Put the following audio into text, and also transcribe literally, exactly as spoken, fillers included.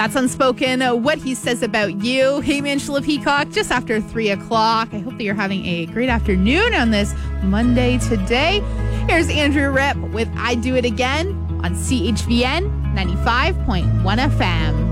That's Unspoken, uh, what he says about you. Hey, Angela Peacock, just after three o'clock. I hope that you're having a great afternoon on this Monday today. Here's Andrew Ripp with I Do It Again on C H V N ninety-five point one F M.